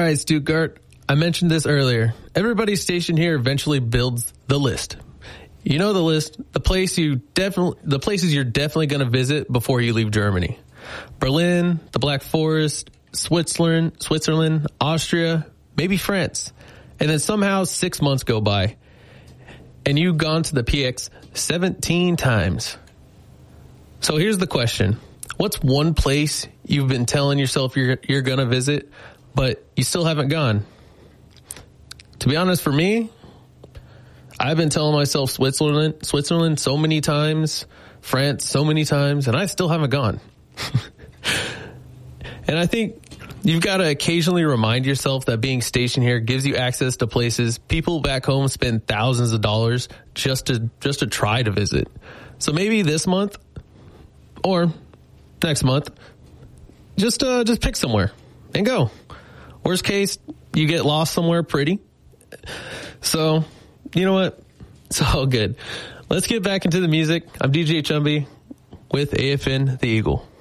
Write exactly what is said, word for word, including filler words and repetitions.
right, Stuttgart. I mentioned this earlier. Everybody stationed here eventually builds the list. You know the list, the place you definitely, the places you're definitely going to visit before you leave Germany. Berlin, the Black Forest, Switzerland, Switzerland, Austria, maybe France. And then somehow six months go by and you've gone to the P X seventeen times. So here's the question. What's one place you've been telling yourself you're, you're going to visit, but you still haven't gone? To be honest, for me, I've been telling myself Switzerland, Switzerland so many times, France so many times, and I still haven't gone. And I think you've got to occasionally remind yourself that being stationed here gives you access to places people back home spend thousands of dollars just to just to try to visit. So maybe this month or next month, just uh, just pick somewhere and go. Worst case, you get lost somewhere pretty. So, you know what? It's all good. Let's get back into the music. I'm D J Chumby with A F N The Eagle.